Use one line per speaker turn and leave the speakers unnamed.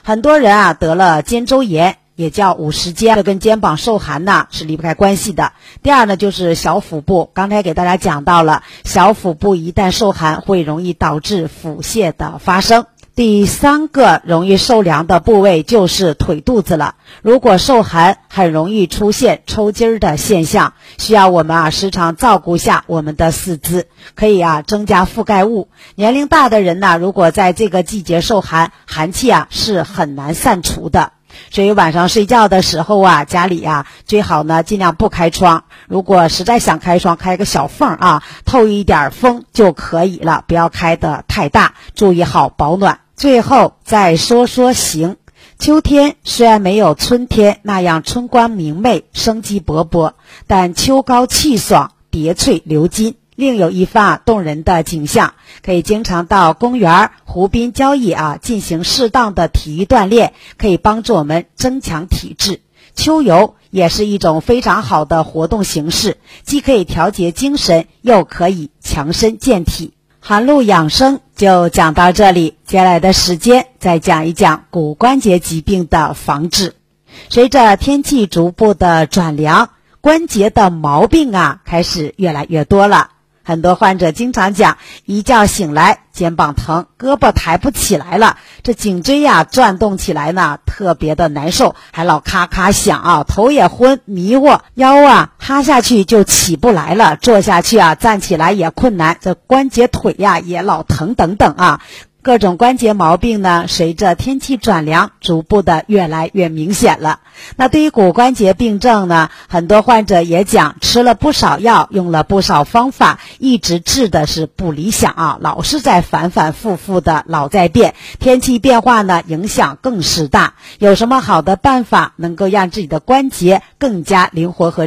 很多人啊得了肩周炎，也叫五十肩，这跟肩膀受寒呢是离不开关系的。第二呢就是小腹部，刚才给大家讲到了，小腹部一旦受寒会容易导致腹泻的发生。第三个容易受凉的部位就是腿肚子了。如果受寒，很容易出现抽筋儿的现象，需要我们时常照顾下我们的四肢，可以增加覆盖物。年龄大的人呢，如果在这个季节受寒，寒气是很难散除的。所以晚上睡觉的时候家里最好呢尽量不开窗，如果实在想开窗，开个小缝透一点风就可以了，不要开得太大，注意好保暖。最后再说说形。秋天虽然没有春天那样春光明媚生机勃勃，但秋高气爽蝶翠流金，另有一番动人的景象。可以经常到公园湖滨郊野进行适当的体育锻炼，可以帮助我们增强体质。秋游也是一种非常好的活动形式，既可以调节精神，又可以强身健体。寒露养生就讲到这里，接下来的时间再讲一讲骨关节疾病的防治。随着天气逐步的转凉，关节的毛病开始越来越多了。很多患者经常讲，一觉醒来肩膀疼，胳膊抬不起来了，这颈椎转动起来呢特别的难受，还老咔咔响头也昏迷惑，腰趴下去就起不来了，坐下去站起来也困难，这关节腿也老疼等等各种关节毛病呢，随着天气转凉，逐步的越来越明显了。那对于骨关节病症呢，很多患者也讲，吃了不少药，用了不少方法，一直治的是不理想老是在反反复复的老在变。天气变化呢，影响更是大。有什么好的办法能够让自己的关节更加灵活和